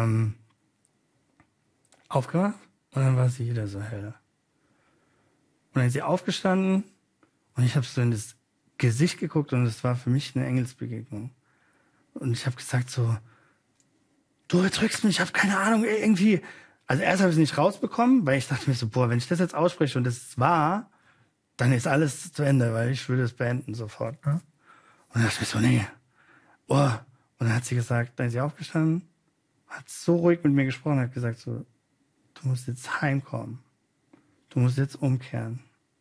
aufgewacht und dann war sie wieder so hell. Und dann ist sie aufgestanden und ich habe so in das Gesicht geguckt und es war für mich eine Engelsbegegnung. Und ich habe gesagt so, du drückst mich, ich habe keine Ahnung, irgendwie. Also erst habe ich es nicht rausbekommen, weil ich dachte mir so, boah, wenn ich das jetzt ausspreche und das ist wahr, dann ist alles zu Ende, weil ich würde es beenden sofort. Ne? Und dann dachte ich mir so, nee. Oh. Und dann hat sie gesagt, dann ist sie aufgestanden, hat so ruhig mit mir gesprochen, hat gesagt so, du musst jetzt heimkommen. Du musst jetzt umkehren.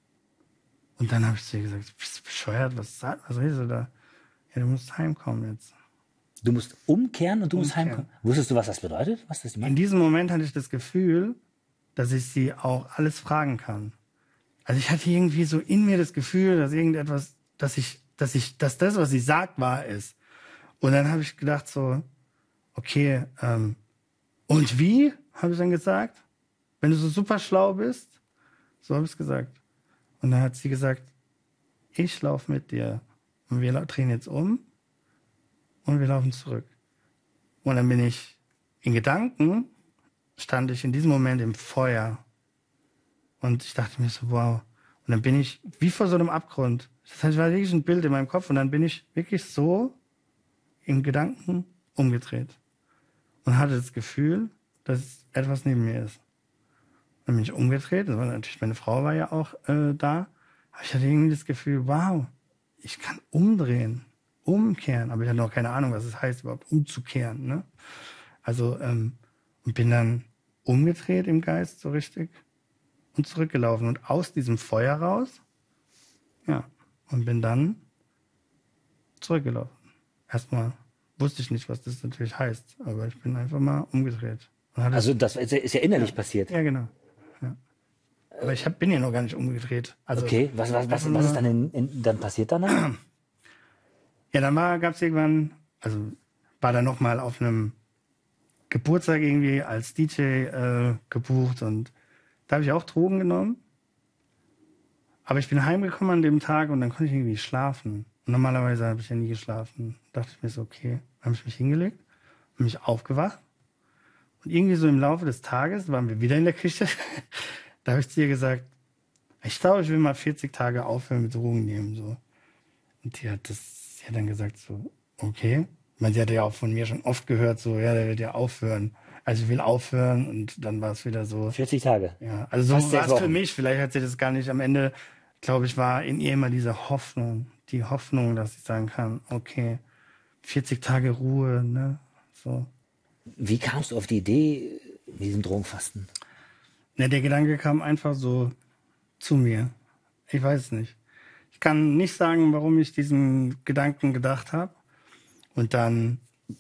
Und dann habe ich zu ihr gesagt, bist du bescheuert? Was redest du da? Ja, du musst heimkommen jetzt. Du musst umkehren und du musst heimkommen. Wusstest du, was das bedeutet? Was das In diesem Moment hatte ich das Gefühl, dass ich sie auch alles fragen kann. Also ich hatte irgendwie so in mir das Gefühl, dass irgendetwas, dass das, was sie sagt, wahr ist. Und dann habe ich gedacht so, okay, und wie? Habe ich dann gesagt. Wenn du so super schlau bist, so habe ich es gesagt. Und dann hat sie gesagt, ich laufe mit dir. Und wir drehen jetzt um und wir laufen zurück. Und dann bin ich in Gedanken, stand ich in diesem Moment im Feuer. Und ich dachte mir so, wow. Und dann bin ich wie vor so einem Abgrund. Das heißt, war wirklich ein Bild in meinem Kopf. Und dann bin ich wirklich so in Gedanken umgedreht. Und hatte das Gefühl, dass etwas neben mir ist. Dann bin ich umgedreht. Das war natürlich, meine Frau war ja auch da. Aber ich hatte irgendwie das Gefühl, wow, ich kann umdrehen, umkehren. Aber ich hatte noch keine Ahnung, was es heißt, überhaupt umzukehren. Ne? Also, und bin dann umgedreht im Geist so richtig und zurückgelaufen. Und aus diesem Feuer raus, ja, und bin dann zurückgelaufen. Erstmal wusste ich nicht, was das natürlich heißt, aber ich bin einfach mal umgedreht. Also das ist ja innerlich passiert. Ja, genau. Ja. Aber ich bin ja noch gar nicht umgedreht. Also, okay, was ist dann passiert danach? Ja, dann gab es irgendwann, also war da nochmal auf einem Geburtstag irgendwie als DJ gebucht und da habe ich auch Drogen genommen. Aber ich bin heimgekommen an dem Tag und dann konnte ich irgendwie schlafen. Und normalerweise habe ich ja nie geschlafen. Da dachte ich mir so, okay, dann habe ich mich hingelegt und mich aufgewacht. Und irgendwie so im Laufe des Tages waren wir wieder in der Küche. Da habe ich zu ihr gesagt, ich glaube, ich will mal 40 Tage aufhören mit Drogen nehmen. So. Und sie hat dann gesagt so, okay. Ich meine, sie hatte ja auch von mir schon oft gehört, so, ja, der wird ja aufhören. Also ich will aufhören und dann war es wieder so. 40 Tage. Ja, also so war es für mich. Vielleicht hat sie das gar nicht. Am Ende, glaube ich, war in ihr immer diese Hoffnung. Die Hoffnung, dass ich sagen kann, okay, 40 Tage Ruhe, ne, so. Wie kamst du auf die Idee, diesen Drogenfasten? Ja, der Gedanke kam einfach so zu mir. Ich weiß es nicht. Ich kann nicht sagen, warum ich diesen Gedanken gedacht habe. Und dann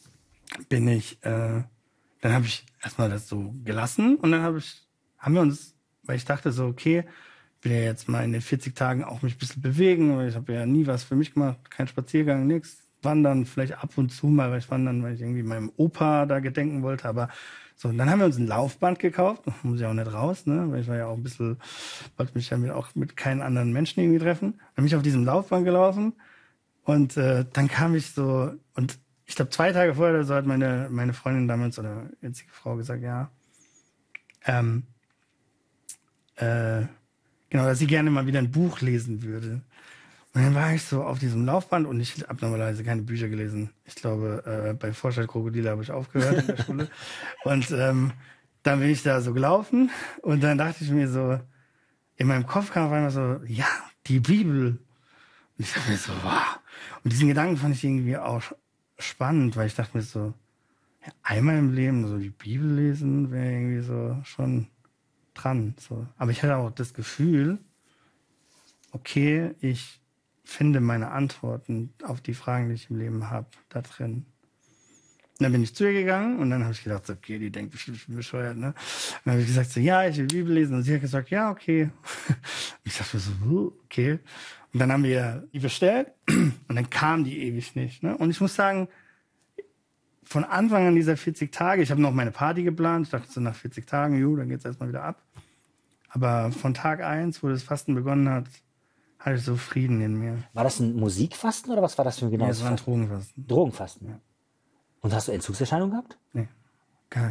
dann habe ich erstmal das so gelassen und dann haben wir uns, weil ich dachte so, okay, ich will ja jetzt mal in den 40 Tagen auch mich ein bisschen bewegen, weil ich habe ja nie was für mich gemacht, kein Spaziergang, nichts. Wandern, vielleicht ab und zu mal, weil ich irgendwie meinem Opa da gedenken wollte, aber so, und dann haben wir uns ein Laufband gekauft, muss ich auch nicht raus, ne, weil ich war ja auch ein bisschen, wollte mich ja auch mit keinen anderen Menschen irgendwie treffen. Dann bin ich auf diesem Laufband gelaufen und dann kam ich so, und ich glaube 2 Tage vorher oder so hat meine Freundin damals oder jetzige Frau gesagt, ja, genau, dass sie gerne mal wieder ein Buch lesen würde. Und dann war ich so auf diesem Laufband und ich habe normalerweise keine Bücher gelesen. Ich glaube, bei Vorstadt Krokodile habe ich aufgehört in der Schule. Und dann bin ich da so gelaufen und dann dachte ich mir so, in meinem Kopf kam auf einmal so, ja, die Bibel. Und ich dachte mir so, wow. Und diesen Gedanken fand ich irgendwie auch spannend, weil ich dachte mir so, ja, einmal im Leben so die Bibel lesen wäre irgendwie so schon dran. So. Aber ich hatte auch das Gefühl, okay, ich finde meine Antworten auf die Fragen, die ich im Leben habe, da drin. Und dann bin ich zu ihr gegangen und dann habe ich gedacht, so, okay, die denkt bestimmt, ich bin bescheuert, ne? Und dann habe ich gesagt, so, ja, ich will Bibel lesen. Und sie hat gesagt, ja, okay. Und ich dachte so, okay. Und dann haben wir die bestellt und dann kam die ewig nicht, ne? Und ich muss sagen, von Anfang an dieser 40 Tage, ich habe noch meine Party geplant, ich dachte so nach 40 Tagen, dann geht's erstmal wieder ab. Aber von Tag 1, wo das Fasten begonnen hat, hatte ich so Frieden in mir. War das ein Musikfasten oder was war das für ein genaues Fasten? Ja, das war ein Drogenfasten. Drogenfasten? Ja. Und hast du Entzugserscheinungen gehabt? Nee.